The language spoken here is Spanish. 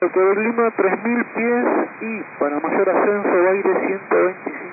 Doctor Lima, 3000 pies y para mayor ascenso, Baire 125.